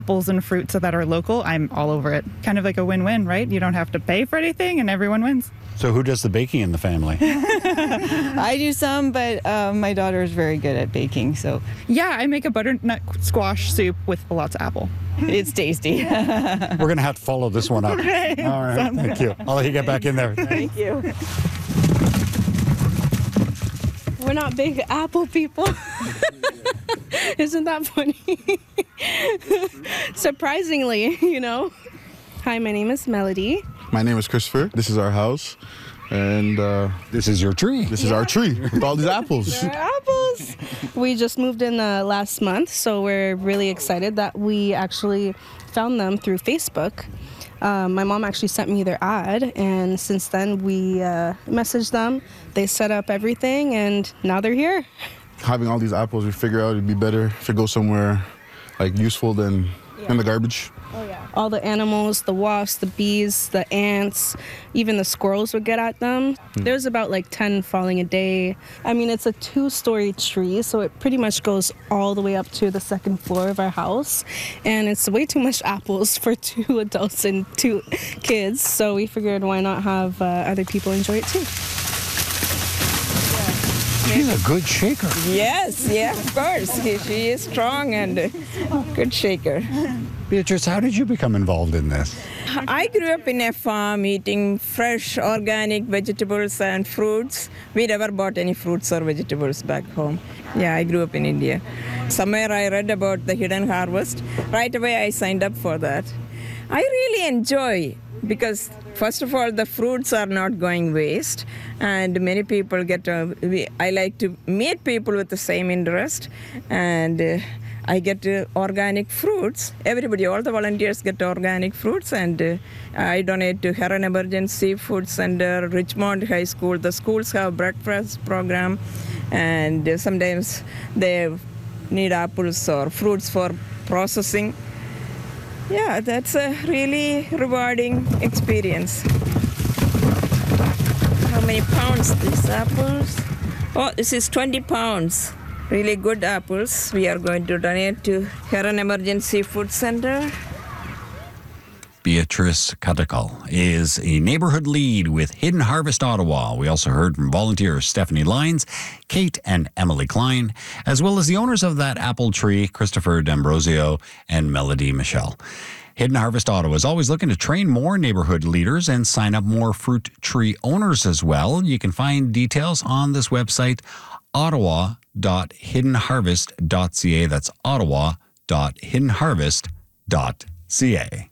apples and fruits that are local, I'm all over it. Kind of like a win-win, right? You don't have to pay for anything and everyone wins. So who does the baking in the family? I do some, but my daughter is very good at baking, so. Yeah, I make a butternut squash soup with lots of apple. It's tasty. We're going to have to follow this one up. Okay. All right, thank you. I'll let you get back in there. Thank you. We're not big apple people. Isn't that funny? Surprisingly, Hi, my name is Melody. My name is Christopher. This is our house. And this is your tree. This is our tree with all these apples. There are apples. We just moved in last month, so we're really excited that we actually found them through Facebook. My mom actually sent me their ad, and since then we messaged them. They set up everything, and now they're here. Having all these apples, we figure out it'd be better if it goes somewhere useful than in the garbage. Oh, yeah. All the animals, the wasps, the bees, the ants, even the squirrels would get at them. There's about 10 falling a day. I mean, it's a 2-story tree, so it pretty much goes all the way up to the second floor of our house. And it's way too much apples for 2 adults and 2 kids, so we figured why not have other people enjoy it too. She's a good shaker. Yes, yeah, of course. She is strong and a good shaker. Beatrice, how did you become involved in this? I grew up in a farm eating fresh organic vegetables and fruits. We never bought any fruits or vegetables back home. Yeah, I grew up in India. Somewhere I read about the Hidden Harvest. Right away I signed up for that. I really enjoy because first of all the fruits are not going waste and many people I like to meet people with the same interest and I get organic fruits. Everybody, all the volunteers get organic fruits and I donate to Heron Emergency Food Center, Richmond High School. The schools have breakfast program and sometimes they need apples or fruits for processing. Yeah, that's a really rewarding experience. How many pounds these apples? Oh, this is 20 pounds. Really good apples. We are going to donate to Heron Emergency Food Center. Beatrice Cutikal is a neighborhood lead with Hidden Harvest Ottawa. We also heard from volunteers Stephanie Lyons, Kate and Emily Klein, as well as the owners of that apple tree, Christopher D'Ambrosio and Melody Michelle. Hidden Harvest Ottawa is always looking to train more neighborhood leaders and sign up more fruit tree owners as well. You can find details on this website, ottawa.hiddenharvest.ca. That's ottawa.hiddenharvest.ca.